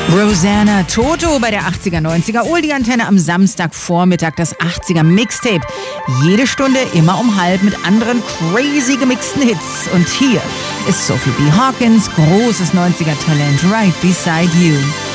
Rosanna Toto bei der 80er, 90er Oldie-Antenne am Samstagvormittag, das 80er Mixtape. Jede Stunde, immer um halb mit anderen crazy gemixten Hits. Und hier ist Sophie B. Hawkins, großes 90er Talent, Right Beside You.